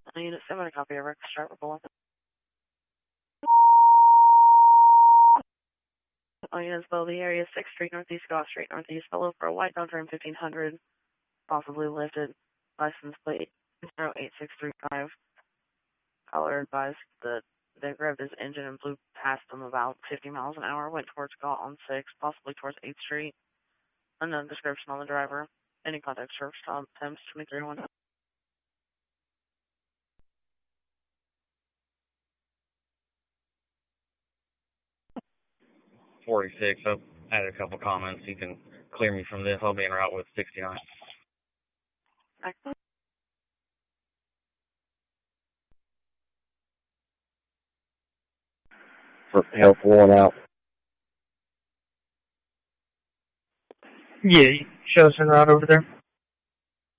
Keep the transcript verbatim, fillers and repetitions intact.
Uh, Unit seven, a copy of record start report. All units below the area, sixth Street, Northeast Goss Street, Northeast, below for a white Dodge Ram fifteen hundred, possibly lifted, license plate zero eight six three five. Caller advised that they grabbed his engine and blew past them about fifty miles an hour, went towards Galt on sixth, possibly towards eighth Street. Unknown description on the driver. Any contact service Tom Thames twenty-three one. forty-six, I've added a couple comments. You can clear me from this. I'll be en route with sixty-nine. Excellent. For help one out. Yeah, show us en route over there.